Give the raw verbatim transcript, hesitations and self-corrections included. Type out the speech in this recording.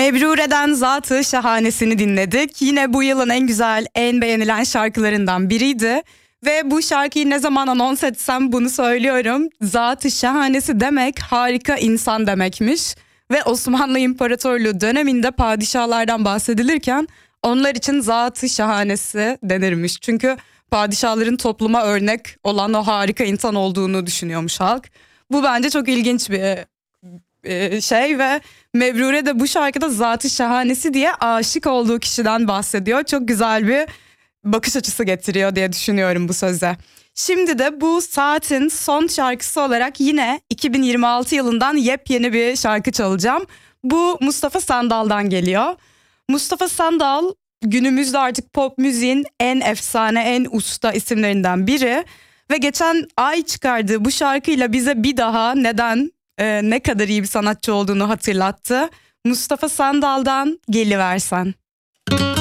Mebrure'den Zat-ı Şahanesini dinledik. Yine bu yılın en güzel, en beğenilen şarkılarından biriydi. Ve bu şarkıyı ne zaman anons etsem bunu söylüyorum. Zat-ı Şahanesi demek harika insan demekmiş. Ve Osmanlı İmparatorluğu döneminde padişahlardan bahsedilirken onlar için Zat-ı Şahanesi denirmiş. Çünkü padişahların topluma örnek olan o harika insan olduğunu düşünüyormuş halk. Bu bence çok ilginç bir şey ve Mebrure de bu şarkıda Zat-ı Şahanesi diye aşık olduğu kişiden bahsediyor. Çok güzel bir bakış açısı getiriyor diye düşünüyorum bu söze. Şimdi de bu saatin son şarkısı olarak yine iki bin yirmi altı yılından yepyeni bir şarkı çalacağım. Bu Mustafa Sandal'dan geliyor. Mustafa Sandal günümüzde artık pop müziğin en efsane, en usta isimlerinden biri. Ve geçen ay çıkardığı bu şarkıyla bize bir daha neden e, ne kadar iyi bir sanatçı olduğunu hatırlattı. Mustafa Sandal'dan Geliversen.